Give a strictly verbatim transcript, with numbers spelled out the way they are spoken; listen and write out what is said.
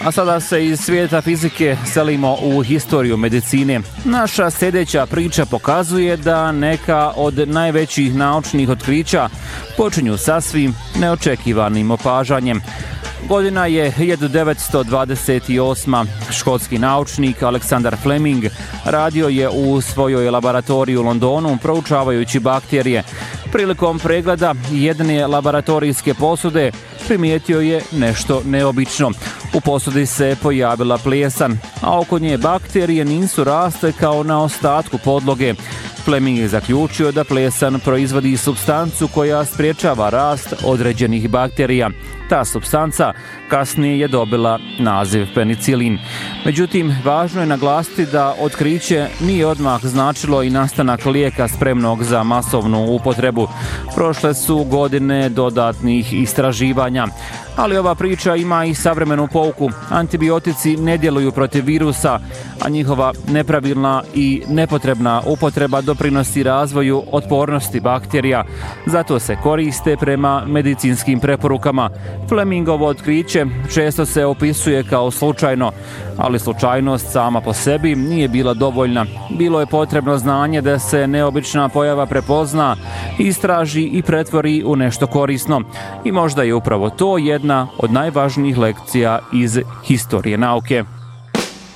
A sada se iz svijeta fizike selimo u historiju medicine. Naša sljedeća priča pokazuje da neka od najvećih naučnih otkrića počinju sasvim neočekivanim opažanjem. Godina je hiljadu devetsto dvadeset osma. Škotski naučnik Alexander Fleming radio je u svojoj laboratoriji u Londonu proučavajući bakterije. Prilikom pregleda jedne laboratorijske posude primijetio je nešto neobično. U posudi se pojavila plijesan, a oko nje bakterije nisu rasle kao na ostatku podloge. Fleming je zaključio da plijesan proizvodi supstancu koja sprječava rast određenih bakterija. Ta supstanca kasnije je dobila naziv penicilin. Međutim, važno je naglasiti da otkriće nije odmah značilo i nastanak lijeka spremnog za masovnu upotrebu. Prošle su godine dodatnih istraživanja. Ali ova priča ima i savremenu pouku. Antibiotici ne djeluju protiv virusa, a njihova nepravilna i nepotrebna upotreba doprinosi razvoju otpornosti bakterija. Zato se koriste prema medicinskim preporukama. Flemingovo otkriće često se opisuje kao slučajno, ali slučajnost sama po sebi nije bila dovoljna. Bilo je potrebno znanje da se neobična pojava prepozna, istraži i pretvori u nešto korisno. I možda je upravo to jedna od najvažnijih lekcija iz historije nauke.